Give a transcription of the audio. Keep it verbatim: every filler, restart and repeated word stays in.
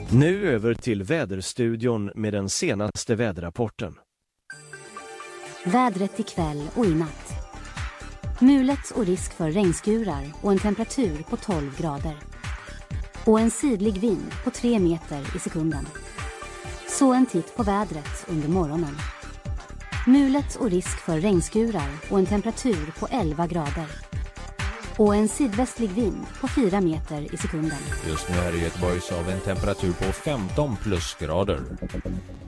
Nu över till väderstudion med den senaste väderrapporten. Vädret ikväll och i natt. Mulet och risk för regnskurar och en temperatur på tolv grader. Och en sydlig vind på tre meter i sekunden. Så en titt på vädret under morgonen. Mulet och risk för regnskurar och en temperatur på elva grader. Och en sydvästlig vind på fyra meter i sekunden. Just nu här i Göteborg så har vi en temperatur på femton plusgrader.